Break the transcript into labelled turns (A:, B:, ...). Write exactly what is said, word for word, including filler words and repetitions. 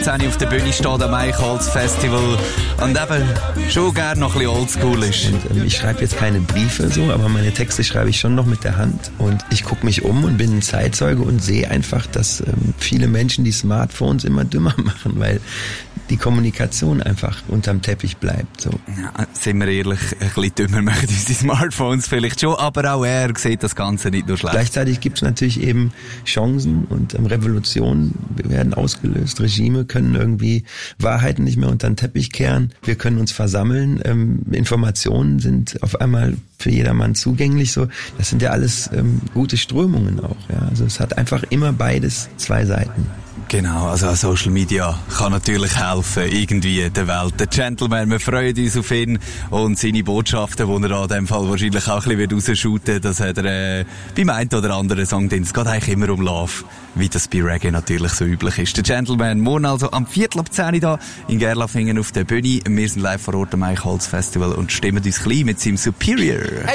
A: auf der Bühne steht am Eichholz Festival und eben schon gerne noch ein bisschen oldschool ist.
B: Und, ähm, ich schreibe jetzt keine Briefe so, aber meine Texte schreibe ich schon noch mit der Hand. Und ich gucke mich um und bin ein Zeitzeuge und sehe einfach, dass ähm, viele Menschen die Smartphones immer dümmer machen, weil die Kommunikation einfach unterm Teppich bleibt. So.
A: Ja, sind wir ehrlich, ein bisschen dümmer machen unsere Smartphones vielleicht schon, aber auch er sieht das Ganze nicht nur schlecht.
B: Gleichzeitig gibt es natürlich eben Chancen und ähm, Revolutionen werden ausgelöst. Regime können irgendwie Wahrheiten nicht mehr unter den Teppich kehren. Wir können uns versammeln. Ähm, Informationen sind auf einmal für jedermann zugänglich. So, das sind ja alles ähm, gute Strömungen auch. Ja. Also es hat einfach immer beides zwei Seiten.
A: Genau, also Social Media kann natürlich helfen, irgendwie der Welt. Der Gentleman, wir freuen uns auf ihn und seine Botschaften, die er an dem Fall wahrscheinlich auch ein bisschen rausschauten wird. Das hat er äh, beim einen oder anderen Song drin. Es geht eigentlich immer um Love, wie das bei Reggae natürlich so üblich ist. Der Gentleman, morgen also am Viertel ab zehn da in Gerlafingen auf der Bühne. Wir sind live vor Ort am Eichholz Festival und stimmen uns klein mit seinem Superior.